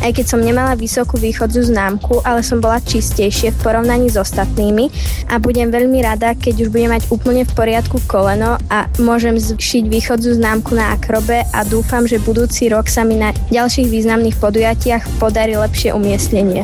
aj keď som nemala vysokú východzú známku, ale som bola čistejšie v porovnaní s ostatnými a budem veľmi rada, keď už budem mať úplne v poriadku koleno a môžem zšiť východzú známku na akrobe a dúfam, že budúci rok sa mi na ďalších významných podujatiach podarí lepšie umiestnenie.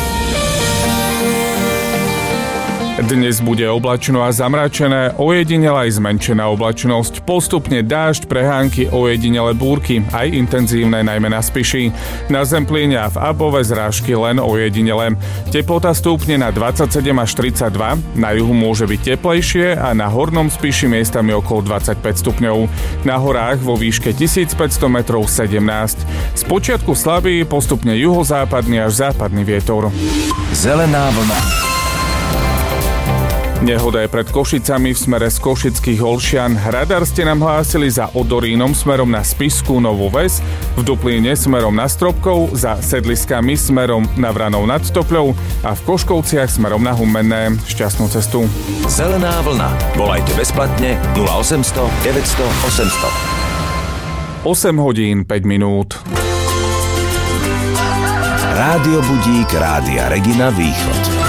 Dnes bude oblačno a zamračené, ojedinele aj zmenšená oblačnosť, postupne dážď, prehánky, ojedinele búrky, aj intenzívne najmä na Spiši. Na Zemplíne a v Above zrážky len ojedinele. Teplota stúpne na 27 až 32, na juhu môže byť teplejšie a na hornom Spiši miestami okolo 25 stupňov. Na horách vo výške 1500 metrov 17. Spočiatku slabý, postupne juhozápadný až západný vietor. Zelená vlna. Nehoda je pred Košicami v smere z Košických Olšian. Radar ste nám hlásili za Odorínom smerom na Spišskú Novú Ves, v Duplíne smerom na Stropkov, za Sedliskami smerom na Vranov nad Topľou a v Koškovciach smerom na Humenné. Šťastnú cestu. Zelená vlna. Volajte bezplatne 0800 900 800. 8 hodín 5 minút. Rádio Budík Rádia Regina Východ.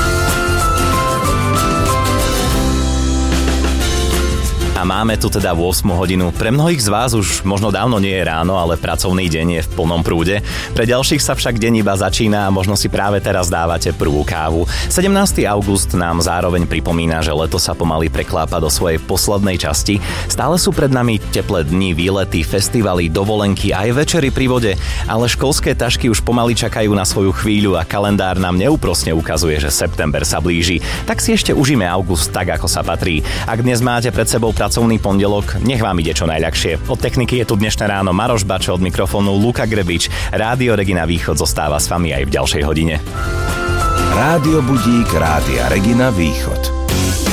A máme tu teda 8 hodinu. Pre mnohých z vás už možno dávno nie je ráno, ale pracovný deň je v plnom prúde. Pre ďalších sa však deň iba začína a možno si práve teraz dávate prvú kávu. 17. august nám zároveň pripomína, že leto sa pomaly preklápa do svojej poslednej časti. Stále sú pred nami teplé dni, výlety, festivaly, dovolenky aj večery pri vode, ale školské tašky už pomaly čakajú na svoju chvíľu a kalendár nám neúprosne ukazuje, že september sa blíži. Tak si ešte užíme august tak, ako sa patrí. Ak dnes máte pred sebou pracovný pondelok, nech vám ide čo najľahšie. Od techniky je tu dnešné ráno Maroš Bačo, od mikrofónu Luka Grebič. Rádio Regina Východ zostáva s vami aj v ďalšej hodine. Rádio Budík Rádia Regina Východ.